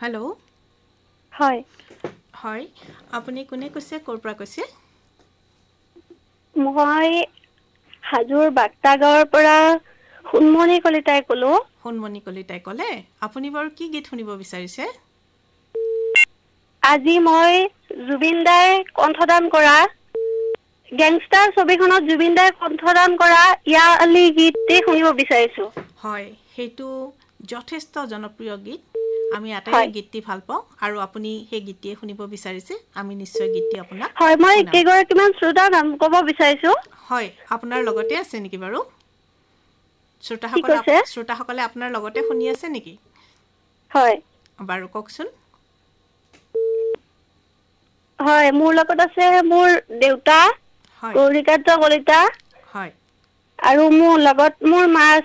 hello' হয় হয় আপুনি কোনে কৈছে ক'ৰ পৰা কৈছে মই হাজোৰ বাক্তাগাঁৱৰ পৰা সোণমণি কলিতাই ক'লো সোণমণি কলিতাই ক'লে আপুনি বাৰু কি গীত শুনিব বিচাৰিছে আজি মই জুবিন দাই কণ্ঠদান কৰা গেংষ্টাৰ ছবিখনত জুবিন দাই কণ্ঠদান কৰা ইয়া আলি গীতটি শুনিব বিচাৰিছো হয় সেইটো যথেষ্ট জনপ্ৰিয় গীত আমি আটাইয়ে হয় গীতটি ভাল পাওঁ আৰু আপুনি সেই গীতটিয়ে শুনিব বিচাৰিছে আমি নিশ্চয় গীতটি আপোনাক হয় মই শুনাম কেইগৰাকীমান শ্ৰোতাৰ নাম ক'ব বিচাৰিছো হয় আপোনাৰ লগতে আছে নেকি বাৰু কি কৈছে শ্ৰোতাসকলে আপোনাৰ লগতে শুনি আছে নেকি হয় বাৰু কওকচোন হয় মোৰ লগত আছে মোৰ দেউতা হয় গৌৰীকান্ত কলিতা হয় আৰু মোৰ লগত মোৰ মা